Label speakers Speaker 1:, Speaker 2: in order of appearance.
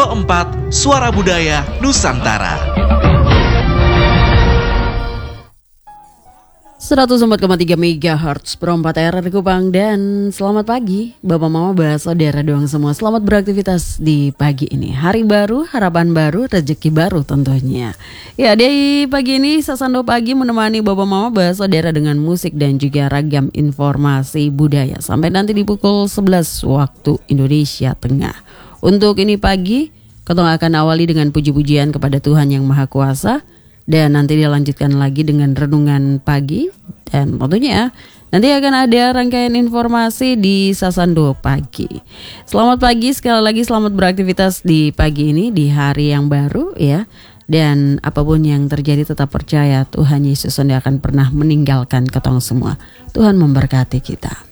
Speaker 1: Pro 4 Suara Budaya Nusantara.
Speaker 2: 104,3 MHz Pro 4 RRI Kupang. Dan selamat pagi Bapak Mama Bahas Saudara doang semua. Selamat beraktivitas di pagi ini. Hari baru, harapan baru, rezeki baru tentunya. Ya, di pagi ini Sasando Pagi menemani Bapak Mama Bahas Saudara dengan musik dan juga ragam informasi budaya sampai nanti di pukul 11 waktu Indonesia Tengah. Untuk ini pagi, kita akan awali dengan puji-pujian kepada Tuhan Yang Maha Kuasa. Dan nanti dilanjutkan lagi dengan renungan pagi. Dan tentunya nanti akan ada rangkaian informasi di Sasando Pagi. Selamat pagi, sekali lagi selamat beraktivitas di pagi ini, di hari yang baru ya. Dan apapun yang terjadi tetap percaya Tuhan Yesus tidak akan pernah meninggalkan ketong semua. Tuhan memberkati kita.